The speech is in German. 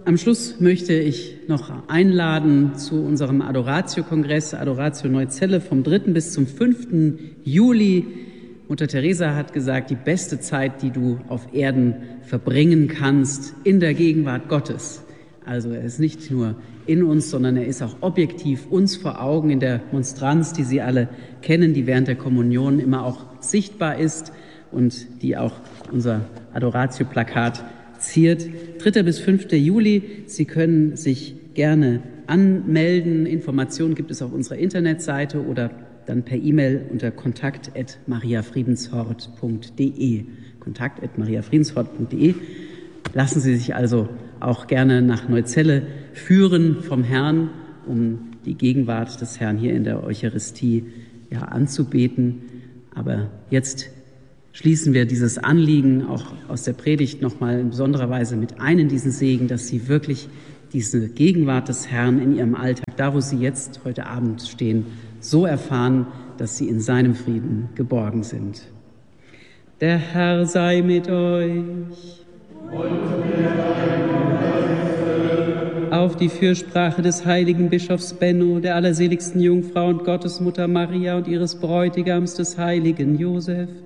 am Schluss möchte ich noch einladen zu unserem Adoratio-Kongress, Adoratio Neuzelle vom 3. bis zum 5. Juli. Mutter Teresa hat gesagt, die beste Zeit, die du auf Erden verbringen kannst, in der Gegenwart Gottes. Also er ist nicht nur in uns, sondern er ist auch objektiv uns vor Augen in der Monstranz, die Sie alle kennen, die während der Kommunion immer auch sichtbar ist und die auch unser Adoratio-Plakat ziert. 3. bis 5. Juli. Sie können sich gerne anmelden. Informationen gibt es auf unserer Internetseite oder dann per E-Mail unter kontakt@mariafriedenshort.de. kontakt@mariafriedenshort.de. Lassen Sie sich also auch gerne nach Neuzelle führen vom Herrn, um die Gegenwart des Herrn hier in der Eucharistie anzubeten. Aber jetzt schließen wir dieses Anliegen auch aus der Predigt nochmal in besonderer Weise mit ein in diesen Segen, dass Sie wirklich diese Gegenwart des Herrn in Ihrem Alltag, da wo Sie jetzt heute Abend stehen, so erfahren, dass Sie in seinem Frieden geborgen sind. Der Herr sei mit euch. Auf die Fürsprache des heiligen Bischofs Benno, der allerseligsten Jungfrau und Gottesmutter Maria und ihres Bräutigams des heiligen Josef,